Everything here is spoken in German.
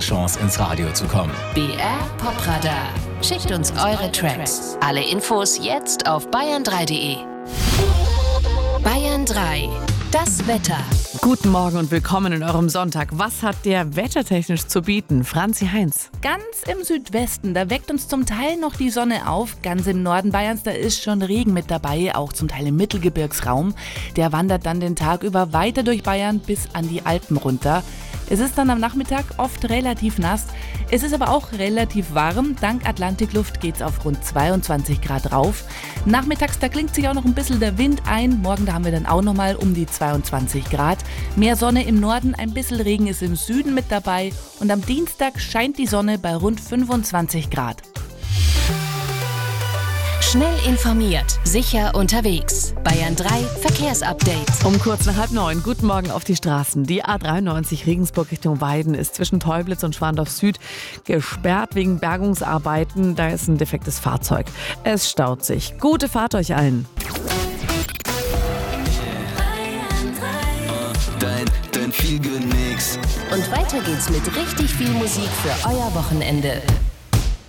Chance, ins Radio zu kommen. BR Popradar. Schickt uns eure Tracks. Alle Infos jetzt auf bayern3.de. Bayern 3. Das Wetter. Guten Morgen und willkommen in eurem Sonntag. Was hat der wettertechnisch zu bieten? Franzi Heinz. Ganz im Südwesten, da weckt uns zum Teil noch die Sonne auf. Ganz im Norden Bayerns, da ist schon Regen mit dabei, auch zum Teil im Mittelgebirgsraum. Der wandert dann den Tag über weiter durch Bayern bis an die Alpen runter. Es ist dann am Nachmittag oft relativ nass. Es ist aber auch relativ warm. Dank Atlantikluft geht es auf rund 22 Grad rauf. Nachmittags, da klingt sich auch noch ein bisschen der Wind ein. Morgen, da haben wir dann auch nochmal um die 22 Grad. Mehr Sonne im Norden, ein bisschen Regen ist im Süden mit dabei. Und am Dienstag scheint die Sonne bei rund 25 Grad. Schnell informiert, sicher unterwegs. Bayern 3 Verkehrsupdate. Um kurz nach 8:30. Guten Morgen auf die Straßen. Die A93 Regensburg Richtung Weiden ist zwischen Teublitz und Schwandorf Süd gesperrt wegen Bergungsarbeiten. Da ist ein defektes Fahrzeug. Es staut sich. Gute Fahrt euch allen. Dein Feel-Good-Mix. Und weiter geht's mit richtig viel Musik für euer Wochenende.